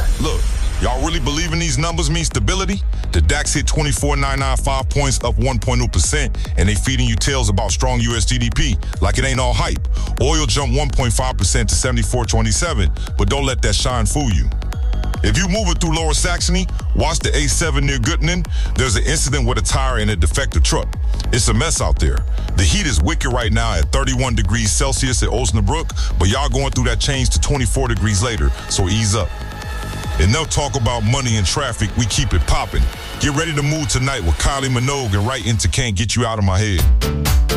Look, y'all really believing these numbers mean stability? The DAX hit 24,995 points, up 1.0%, and they feeding you tales about strong US GDP like it ain't all hype. Oil jumped 1.5% to 74.27, but don't let that shine fool you. If you moving through Lower Saxony, watch the A7 near Göttingen. There's an incident with a tire in a defective truck. It's a mess out there. The heat is wicked right now at 31 degrees Celsius at Osnabrück, but y'all going through that change to 24 degrees later, so ease up. And they'll talk about money and traffic, we keep it popping. Get ready to move tonight with Kylie Minogue and right into Can't Get You Out of My Head.